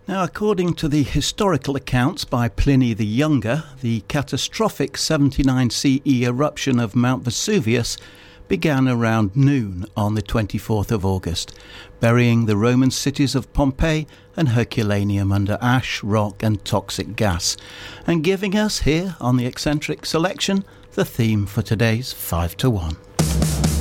Now, according to the historical accounts by Pliny the Younger, the catastrophic 79 CE eruption of Mount Vesuvius began around noon on the 24th of August, burying the Roman cities of Pompeii and Herculaneum under ash, rock and toxic gas, and giving us here on the Eccentric Selection the theme for today's 5 to 1.